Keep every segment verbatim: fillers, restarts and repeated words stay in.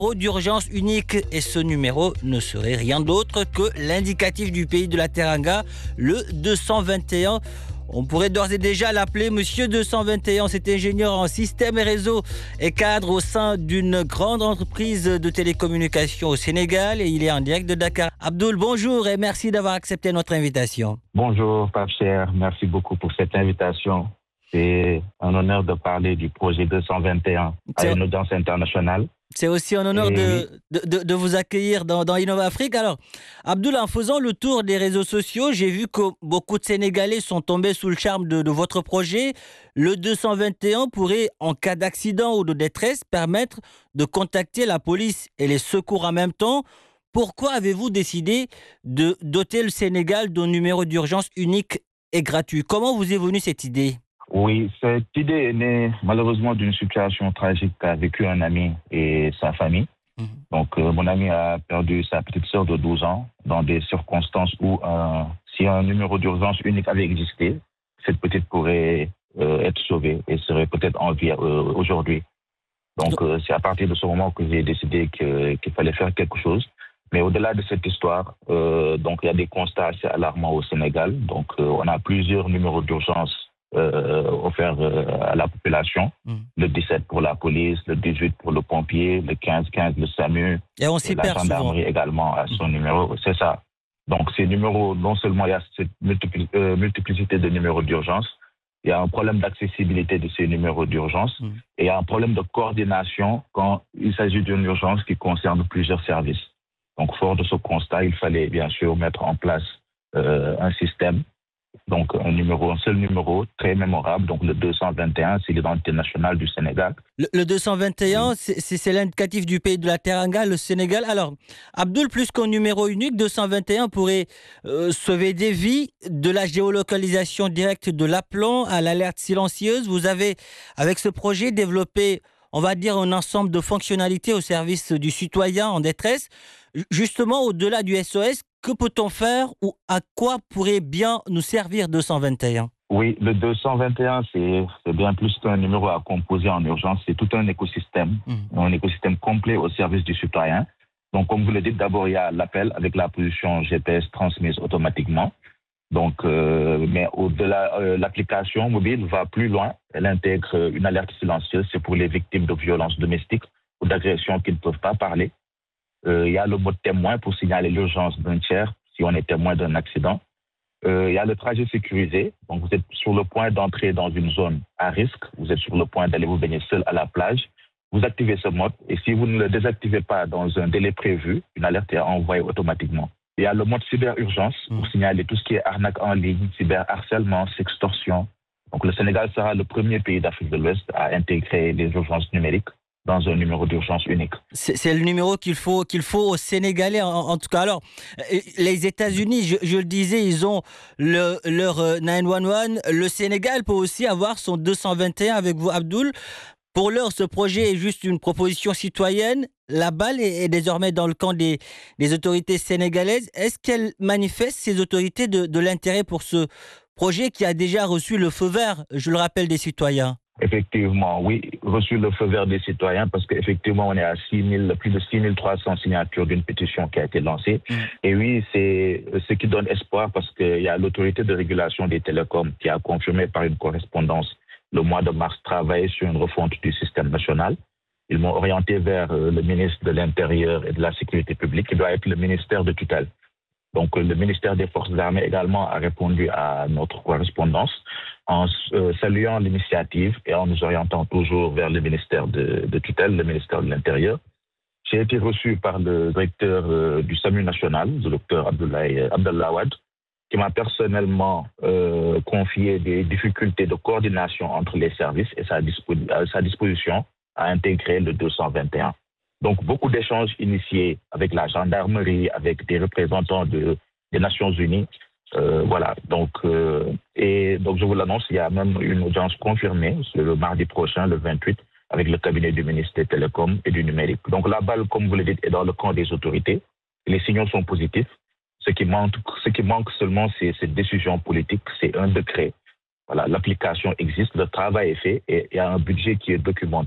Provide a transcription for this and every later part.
numéro d'urgence unique et ce numéro ne serait rien d'autre que l'indicatif du pays de la Teranga, le deux cent vingt et un. On pourrait d'ores et déjà l'appeler Monsieur deux cent vingt et un. C'est ingénieur en système et réseau et cadre au sein d'une grande entreprise de télécommunications au Sénégal et il est en direct de Dakar. Abdoul, bonjour et merci d'avoir accepté notre invitation. Bonjour Pape Cher, merci beaucoup pour cette invitation. C'est un honneur de parler du projet deux cent vingt et un à une audience internationale. C'est aussi un honneur de, oui. de, de, de vous accueillir dans, dans Innova Afrique. Alors, Abdoul, en faisant le tour des réseaux sociaux, j'ai vu que beaucoup de Sénégalais sont tombés sous le charme de, de votre projet. Le deux cent vingt et un pourrait, en cas d'accident ou de détresse, permettre de contacter la police et les secours en même temps. Pourquoi avez-vous décidé de doter le Sénégal d'un numéro d'urgence unique et gratuit? Comment vous est venue cette idée? Oui, cette idée est née malheureusement d'une situation tragique qu'a vécu un ami et sa famille. Mmh. Donc, euh, mon ami a perdu sa petite sœur de douze ans dans des circonstances où, euh, si un numéro d'urgence unique avait existé, cette petite pourrait euh, être sauvée et serait peut-être en vie euh, aujourd'hui. Donc, euh, c'est à partir de ce moment que j'ai décidé que, qu'il fallait faire quelque chose. Mais au-delà de cette histoire, euh, donc il y a des constats assez alarmants au Sénégal. Donc, euh, on a plusieurs numéros d'urgence Euh, offert euh, à la population, mmh. le dix-sept pour la police, le dix-huit pour le pompier, le quinze quinze le SAMU, et on s'y la perd gendarmerie souvent. également à son mmh. numéro, c'est ça. Donc ces numéros, non seulement il y a cette multipli euh, multiplicité de numéros d'urgence, il y a un problème d'accessibilité de ces numéros d'urgence mmh. et il y a un problème de coordination quand il s'agit d'une urgence qui concerne plusieurs services. Donc fort de ce constat, il fallait bien sûr mettre en place euh, un système. Donc, un numéro, un seul numéro très mémorable. Donc, le deux cent vingt et un, c'est l'identité nationale du Sénégal. Le, le deux cent vingt et un, oui. c'est l'indicatif du pays de la Teranga, le Sénégal. Alors, Abdoul, plus qu'un numéro unique, deux cent vingt et un pourrait euh, sauver des vies, de la géolocalisation directe de l'appelant à l'alerte silencieuse. Vous avez, avec ce projet, développé, on va dire, un ensemble de fonctionnalités au service du citoyen en détresse. Justement, au-delà du S O S, que peut-on faire ou à quoi pourrait bien nous servir deux cent vingt et un? Oui, le deux cent vingt et un, c'est bien plus qu'un numéro à composer en urgence. C'est tout un écosystème, mmh. un écosystème complet au service du citoyen. Donc, comme vous le dites, d'abord, il y a l'appel avec la position G P S transmise automatiquement. Donc, euh, mais au-delà, euh, l'application mobile va plus loin. Elle intègre une alerte silencieuse. C'est pour les victimes de violences domestiques ou d'agressions qui ne peuvent pas parler. Euh, il y a le mode témoin pour signaler l'urgence d'un tiers si on est témoin d'un accident. Euh, il y a le trajet sécurisé. Donc, vous êtes sur le point d'entrer dans une zone à risque. Vous êtes sur le point d'aller vous baigner seul à la plage. Vous activez ce mode et si vous ne le désactivez pas dans un délai prévu, une alerte est envoyée automatiquement. Il y a le mode cyberurgence pour signaler tout ce qui est arnaque en ligne, cyberharcèlement, sextorsion. Donc, le Sénégal sera le premier pays d'Afrique de l'Ouest à intégrer les urgences numériques dans un numéro d'urgence unique. C'est le numéro qu'il faut, qu'il faut aux Sénégalais, en, en tout cas. Alors, les États-Unis, je, je le disais, ils ont le, leur neuf un un. Le Sénégal peut aussi avoir son deux cent vingt et un avec vous, Abdoul. Pour l'heure, ce projet est juste une proposition citoyenne. La balle est, est désormais dans le camp des, des autorités sénégalaises. Est-ce qu'elles manifestent, ces autorités, de, de l'intérêt pour ce projet qui a déjà reçu le feu vert, je le rappelle, des citoyens? Effectivement, oui, reçu le feu vert des citoyens parce qu'effectivement, on est à six mille, plus de six mille trois cents signatures d'une pétition qui a été lancée. Mmh. Et oui, c'est ce qui donne espoir parce qu'il y a l'autorité de régulation des télécoms qui a confirmé par une correspondance le mois de mars travailler sur une refonte du système national. Ils m'ont orienté vers le ministre de l'Intérieur et de la Sécurité publique qui doit être le ministère de tutelle. Donc, le ministère des Forces armées également a répondu à notre correspondance en euh, saluant l'initiative et en nous orientant toujours vers le ministère de, de tutelle, le ministère de l'Intérieur. J'ai été reçu par le directeur euh, du SAMU national, le docteur Abdoulaye Abdallah Wade, qui m'a personnellement euh, confié des difficultés de coordination entre les services et sa, dispo sa disposition à intégrer le deux cent vingt et un. Donc, beaucoup d'échanges initiés avec la gendarmerie, avec des représentants de, des Nations Unies. Euh, voilà. Donc, euh, et donc, je vous l'annonce, il y a même une audience confirmée le mardi prochain, le vingt-huit, avec le cabinet du ministre des Télécoms et du numérique. Donc, la balle, comme vous le dites, est dans le camp des autorités. Les signaux sont positifs. Ce qui manque, ce qui manque seulement, c'est cette décision politique, c'est un décret. Voilà, l'application existe, le travail est fait et il y a un budget qui est documenté.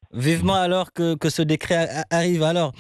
Vivement alors que, que ce décret arrive alors.